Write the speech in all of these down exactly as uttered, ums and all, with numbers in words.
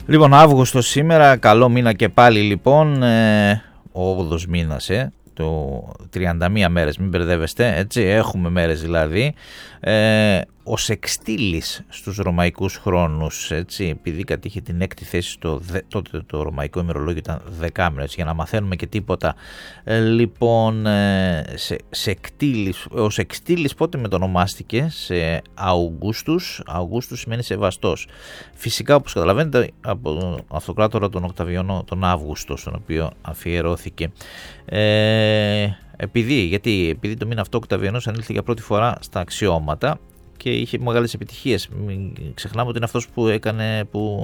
Λοιπόν, Αύγουστο σήμερα, καλό μήνα και πάλι λοιπόν, ε, ο όγδοος μήνας, ε, το τριάντα μία μέρες, μην μπερδεύεστε, έτσι, έχουμε μέρες δηλαδή. Ε, ο Σεξτίλης στους ρωμαϊκούς χρόνους, έτσι, επειδή κατήχε την έκτη θέση στο δε, τότε το ρωμαϊκό ημερολόγιο ήταν δεκάμηνο, έτσι, για να μαθαίνουμε και τίποτα. Ε, λοιπόν, ε, σε, Σεκτίλης, ο Σεξτίλης πότε μετονομάστηκε? Σε Αυγούστους. Αυγούστους σημαίνει σεβαστός. Φυσικά, όπως καταλαβαίνετε, από τον αυτοκράτορα τον Οκταβιανό, τον Αύγουστο, στον οποίο αφιερώθηκε. Ε, επειδή, γιατί, επειδή το μήνα αυτό ο Οκταβιανός ανήλθε για πρώτη φορά στα αξιώματα και είχε μεγάλες επιτυχίες. Μην ξεχνάμε ότι είναι αυτός που έκανε, που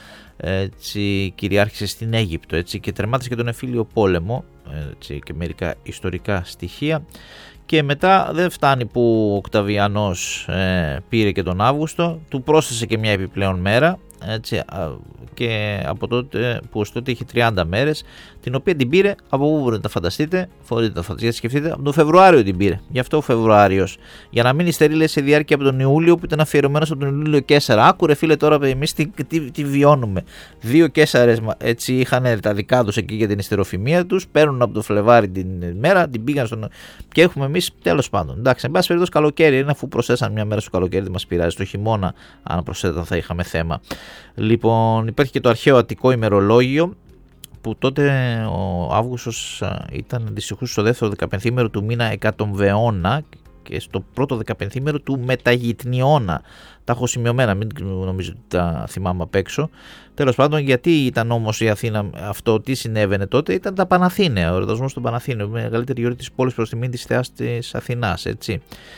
έτσι, κυριάρχησε στην Αίγυπτο, έτσι, και τερμάτισε και τον εμφύλιο πόλεμο, έτσι, και μερικά ιστορικά στοιχεία. Και μετά δεν φτάνει που ο Οκταβιανός ε, πήρε και τον Αύγουστο, του πρόσθεσε και μια επιπλέον μέρα, έτσι, και από τότε που ως τότε είχε τριάντα μέρες, την οποία την πήρε, από πού μπορείτε να τα φανταστείτε, μπορείτε να τα φανταστείτε, σκεφτείτε, από τον Φεβρουάριο την πήρε. Γι' αυτό ο Φεβρουάριος, για να μην υστερεί, λέει, σε διάρκεια από τον Ιούλιο, που ήταν αφιερωμένος από τον Ιούλιο Καίσαρα. Άκουρε φίλε τώρα, εμείς τι, τι, τι βιώνουμε. Δύο Καίσαρες, έτσι, είχαν τα δικά τους εκεί για την ιστεροφημία τους, παίρνουν από το Φλεβάρι την μέρα, την πήγαν στον. Και έχουμε εμείς, τέλος πάντων. Εντάξει, εν πάση περιπτώσει, καλοκαίρι είναι, αφού προσθέσαν μια μέρα στο καλοκαίρι, δεν μας πειράζει. Στο χειμώνα, αν προσθέταν, θα είχαμε θέμα. Λοιπόν, υπάρχει και το αρχαίο αττικό ημερολόγιο, που τότε ο Αύγουστος ήταν δυστυχώς στο δεύτερο δεκαπενθήμερο του μήνα Εκατομβεώνα και στο πρώτο δεκαπενθήμερο του Μεταγυτνιώνα. Τα έχω σημειωμένα, μην νομίζω ότι τα θυμάμαι απ' έξω. Τέλος πάντων, γιατί ήταν όμως η Αθήνα αυτό, τι συνέβαινε τότε? Ήταν τα Παναθήναια, ο εορτασμός των Παναθήναιων, η μεγαλύτερη γιορτή της πόλης προς τιμήν της θεάς της Αθηνάς, έτσι.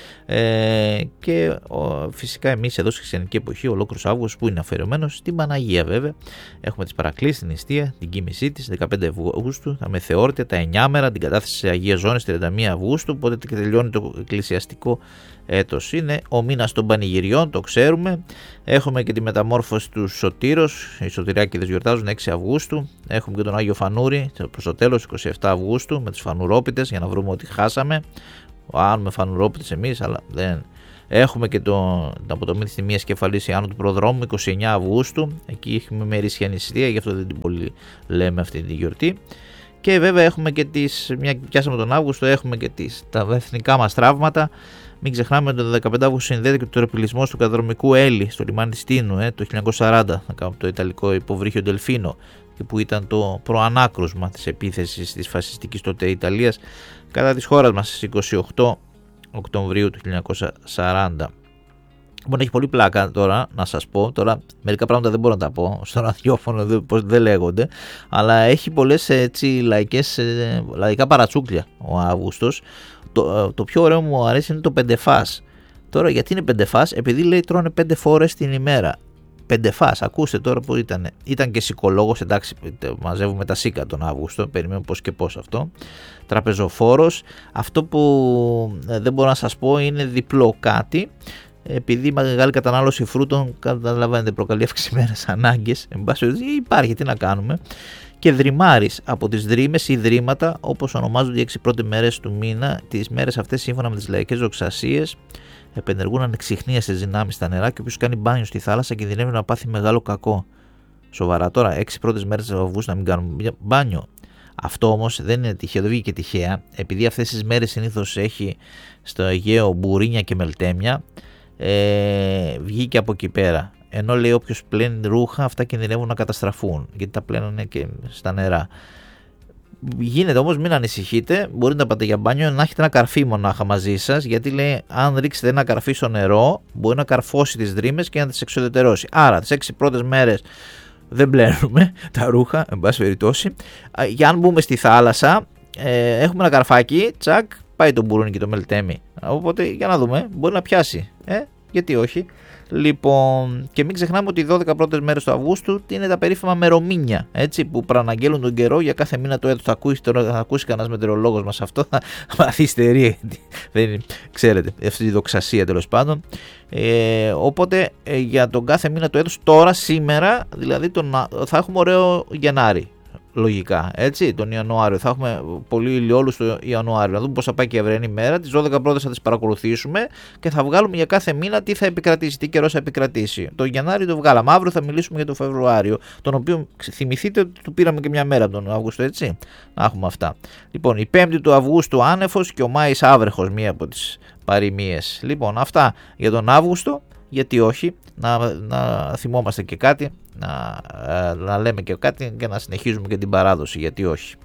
Ε, και ο, φυσικά εμείς εδώ στη χριστιανική εποχή, ολόκληρος Αύγουστος που είναι αφιερωμένος στην Παναγία, βέβαια. Έχουμε τις παρακλήσεις, την νηστεία, την κοίμησή της, δεκαπέντε Αυγούστου, τα μεθεόρτια, τα εννιάμερα, την κατάθεση σε Αγία Ζώνης τριάντα μία Αυγούστου, οπότε τελειώνει το εκκλησιαστικό έτος. Είναι ο μήνας των πανηγυριών, το ξέρουμε. Έχουμε και τη μεταμόρφωση του Σωτήρος, οι Σωτηριάκηδες γιορτάζουν έξι Αυγούστου. Έχουμε και τον Άγιο Φανούρη προς το τέλος, είκοσι επτά Αυγούστου, με τους φανουρόπιτες, για να βρούμε ότι χάσαμε. Άνουμε φανουρόπιτες εμείς, αλλά δεν. Έχουμε και το, την αποτομή της τιμίας κεφαλής Ιάννου του Προδρόμου, είκοσι εννέα Αυγούστου. Εκεί έχουμε μερίσια νηστεία, γι' αυτό δεν την πολύ λέμε αυτή τη γιορτή. Και βέβαια έχουμε και τις, μια και πιάσαμε τον Αύγουστο, έχουμε και τις, τα εθνικά μας τραύματα. Μην ξεχνάμε ότι το δεκαπέντε Αυγούστου συνδέεται και το τερπιλισμός του καταδρομικού Έλλη στο λιμάνι της Τίνου, ε, το χίλια εννιακόσια σαράντα, το ιταλικό υποβρύχιο Ντελφίνο, και που ήταν το προανάκρουσμα της επίθεσης της φασιστικής τότε Ιταλίας κατά της χώρας μας στις είκοσι οκτώ Οκτωβρίου του χίλια εννιακόσια σαράντα. Λοιπόν, έχει πολύ πλάκα τώρα να σας πω. Τώρα, μερικά πράγματα δεν μπορώ να τα πω στο ραδιόφωνο, πώς δεν λέγονται, αλλά έχει πολλές, έτσι, λαϊκές, λαϊκά παρατσούκλια ο Αύγουστος. Το, το πιο ωραίο μου αρέσει είναι το πεντεφάς. Τώρα, γιατί είναι πεντεφάς? Επειδή, λέει, τρώνε πέντε φορές την ημέρα. Πεντεφάς, ακούστε τώρα που ήταν. Ήταν και σικολόγος, εντάξει, μαζεύουμε τα σίκα τον Αύγουστο, περιμένουμε πώς και πώς αυτό. Τραπεζοφόρος. Αυτό που δεν μπορώ να σας πω είναι διπλό κάτι. Επειδή η μεγάλη κατανάλωση φρούτων, καταλαβαίνετε, προκαλεί αυξημένες ανάγκες. Εν πάση περιπτώσει, υπάρχει, τι να κάνουμε. Και δρυμάρης από τις δρύμες ή δρύματα, όπως ονομάζονται οι έξι πρώτες μέρες του μήνα. Τις μέρες αυτές, σύμφωνα με τις λαϊκές δοξασίες, επενεργούν ανεξιχνίαστες δυνάμεις στα νερά και όποιος κάνει μπάνιο στη θάλασσα κινδυνεύει να πάθει μεγάλο κακό. Σοβαρά τώρα, έξι πρώτες μέρες του Αυγούστου να μην κάνουμε μπάνιο. Αυτό όμως δεν είναι τυχαίο, δεν βγήκε τυχαία, επειδή αυτές τις μέρες συνήθως έχει στο Αιγαίο μπουρίνια και μελτέμια, ε, βγήκε από εκεί πέρα. Ενώ, λέει, όποιος πλένει ρούχα, αυτά κινδυνεύουν να καταστραφούν, γιατί τα πλένουν και στα νερά. Γίνεται όμως, μην ανησυχείτε, μπορείτε να πάτε για μπάνιο, να έχετε ένα καρφί μονάχα μαζί σας, γιατί, λέει, αν ρίξετε ένα καρφί στο νερό, μπορεί να καρφώσει τις δρύμες και να τις εξοδετερώσει. Άρα, τις έξι πρώτες μέρες δεν πλένουμε τα ρούχα, εν πάση περιπτώσει. Για αν μπούμε στη θάλασσα, ε, έχουμε ένα καρφάκι, τσακ, πάει το μπουρούνι και το μελτέμι. Οπότε, για να δούμε, μπορεί να πιάσει. Ε, γιατί όχι. Λοιπόν, και μην ξεχνάμε ότι οι δώδεκα πρώτες μέρες του Αυγούστου είναι τα περίφημα μερομήνια, έτσι, που προαναγγέλουν τον καιρό για κάθε μήνα το έτος. Θα ακούσει, θα ακούσει κανένας μετεωρολόγος μας αυτό, θα μάθει ιστερία, δεν ξέρετε, αυτή τη δοξασία τέλος πάντων. Ε, οπότε ε, για τον κάθε μήνα του έτους, τώρα, σήμερα, δηλαδή τον, θα έχουμε ωραίο Γενάρη. λογικά, έτσι, τον Ιανουάριο. Θα έχουμε πολύ ηλιόλους το Ιανουάριο. Να δούμε πώς θα πάει και η αυριανή μέρα. Τις δώδεκα πρώτες θα τις παρακολουθήσουμε και θα βγάλουμε για κάθε μήνα τι θα επικρατήσει, τι καιρός θα επικρατήσει. Το Γενάρη το βγάλαμε. Αύριο θα μιλήσουμε για το Φεβρουάριο, τον οποίο θυμηθείτε ότι του πήραμε και μια μέρα τον Αύγουστο, έτσι. Να έχουμε αυτά. Λοιπόν, η πέμπτη του Αυγούστου άνεφος και ο Μάης άβρεχος, μία από τις παροιμίες. Λοιπόν, αυτά για τον Αύγουστο. Γιατί όχι, να, να θυμόμαστε και κάτι, να, να λέμε και κάτι και να συνεχίζουμε και την παράδοση, γιατί όχι.